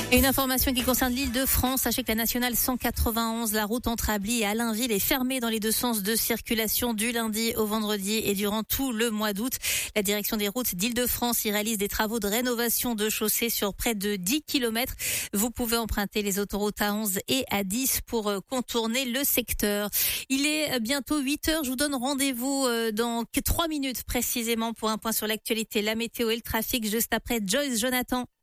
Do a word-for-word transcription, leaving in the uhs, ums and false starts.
Et une information qui concerne l'Île-de-France. Sachez que la nationale cent quatre-vingt-onze, la route entre Ablis et Allainville, est fermée dans les deux sens de circulation du lundi au vendredi et durant tout le mois d'août. La direction des routes d'Île-de-France y réalise des travaux de rénovation de chaussées sur près de dix kilomètres. Vous pouvez emprunter les autoroutes A onze et A dix pour contourner le secteur. Il est bientôt huit heures. Je vous donne rendez-vous dans trois minutes précisément pour un point sur l'actualité, la météo et le trafic juste après Joyce Jonathan.